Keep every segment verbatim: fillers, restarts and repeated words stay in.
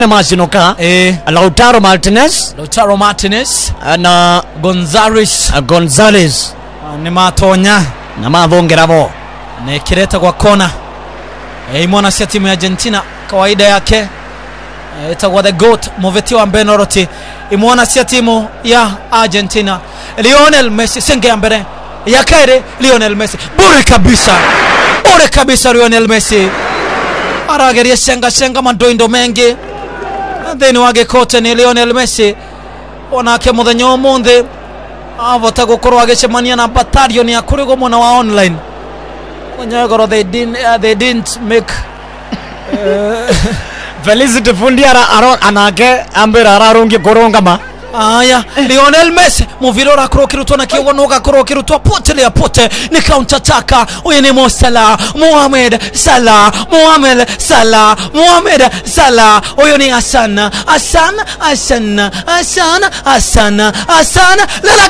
Masinoka eh Lautaro Martinez Lautaro Martinez na Gonzalez Gonzalez ni matonya na mavongerabo ne kireta kwa kona eh imona sia timu ya Argentina kawaida yake itakuwa the goat Moveti wa Benoroti imona sia timu ya Argentina Lionel Messi senge mbele ya kaire Lionel Messi bure kabisa bure kabisa Lionel Messi arageria senga senga mandoindo mengi then wage kote ni Lionel Messi onake muthenyo munthi avota gukorwa agicemania na battalion ya kurigo mona wa online onyagoro they didn't uh, they didn't make uh, Felicity Fundiara aro anake ambera ararungi korongama aya Lionel Messi muviro rakro kirutwa na kiwono gakro kirutwa pote ya pote ni counter attack uye ni Mo Salah Mohamed Salah Mohamed Salah Mohamed Salah uyo ni Hassan Hassan Hassan Hassan Hassan Hassan la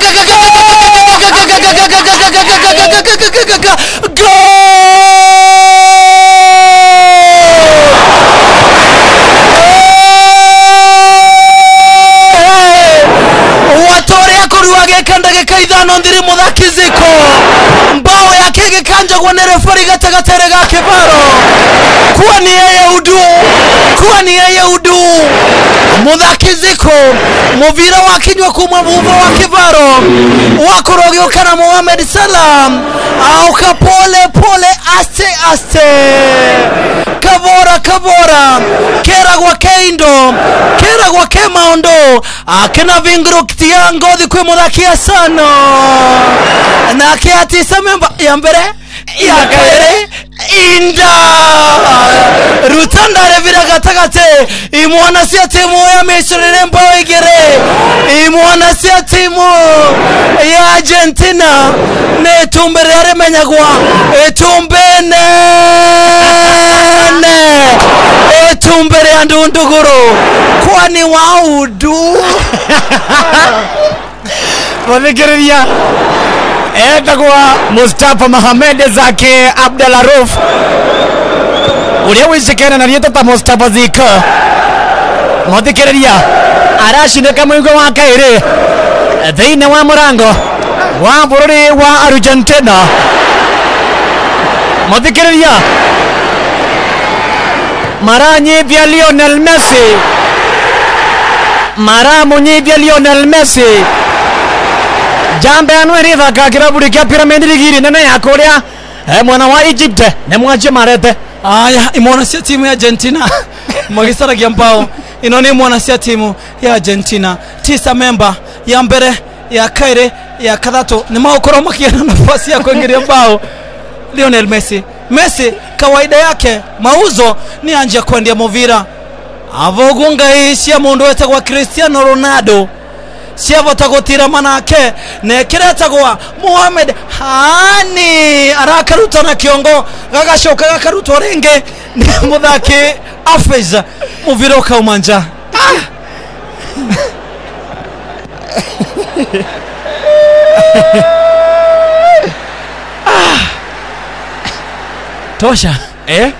kandage kaidano ndiri muthakiziko mbao yake gekanja kwa nerefari gatagatere ga Kivaro kuwa ni yeye udu kuwa ni yeye udu muthakiziko muvira wakinywa kumwa vuva wa Kivaro wakorogyo kana Mohamed Salah au kapole pole aste aste kavora kavora kera kwa keindo kera kwa kemaondo akena vingro kitia ngothi kwe muthakia sana na kiati samemba ya mbere ya kaire inda rutanda revira gatagate imwana sia timu ya Misri mbao igere imwana sia timu ya Argentina ne tumbere aremenyagwa etumbene ne etumbere andunduguru kwani waudu Wafikiria etagwa Mustafa Mohamed Zake Abdallah Rauf uria wicikena na rieta ta Mustafa Zika mwathikiriria arashindika mwigo wa kairi thiine wa murango wa bururi wa Argentina mwathikiriria maranyithia Lionel Messi maramunyithia Lionel Messi jambe anwe ritha kakira buri kia Pyramid Ligiri nene ya kuria eh mwana wa Egypt ne mwaje marete aya imona sia timu ya Argentina magisara giambao inone mwana sia timu ya Argentina tisa member ya mbere ya kaire ya kadhato ni maokoro makiana nafasi ya kuingilia bao Lionel Messi Messi kawaida yake mauzo ni anje kwendia movira avogunga isia mundu wete kwa Cristiano Ronaldo siavo tagotira manake ne kireta kwa Mohamed hani arakaruta na kiongo gagashoka gakaruta renge ni muthaki Afeza muviroka umanja ah. ah. Tosha eh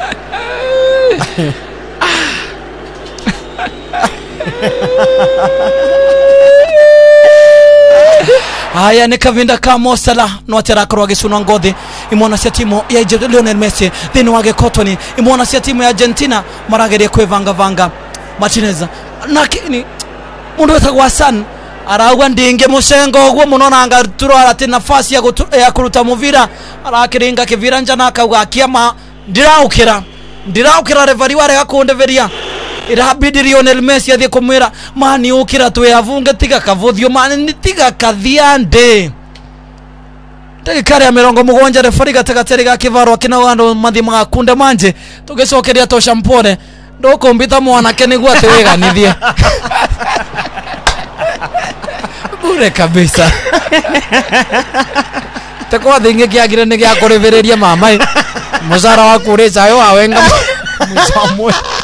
haya ni kavinda ka Mo Salah no tera kroge sunwa ngothi imona sia timu ya Lionel Messi thini wage kotoni imona sia timu ya Argentina marageria kwevanga vanga Martinez nakini mundu wetagwa Hassan aragwa ndinge musengo gwo muno nanga turara ati nafasi ya, ya kuruta muvira arakiringa kivira njana akauga kiama ndiraukira ndiraukira referee ware gakundeveria irabidi Lionel Messi athie kumwira mani ukira twe avunge tiga kavuthio mani ni tiga kathiande ndagikari ya mirongo mugonja referee gatagatere ga Kivaro akina wando mathima akunda manje tugicokeria tosha mpore ndoko mbita mwana kene gwa tewega nithie bure kabisa tekwa thinge kiagire ni gya kurevereria mamai muzara wa kureza yo awenga musamwe